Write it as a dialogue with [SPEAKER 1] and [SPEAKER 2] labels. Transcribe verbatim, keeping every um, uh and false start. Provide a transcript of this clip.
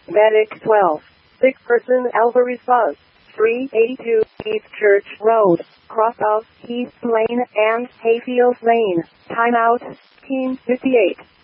[SPEAKER 1] Medic twelve. Sick person Alvarez Buzz. three eighty-two East Church Road, cross of Heath Lane and Hayfield Lane. Timeout. Team fifty-eight.